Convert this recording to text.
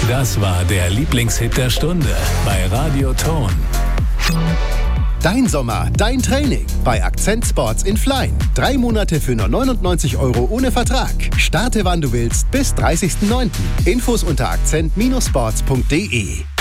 Das war der Lieblingshit der Stunde bei Radio Ton. Dein Sommer, dein Training bei Akzent Sports in Flein. 3 Monate für nur 99 € ohne Vertrag. Starte wann du willst bis 30.09. Infos unter akzent-sports.de.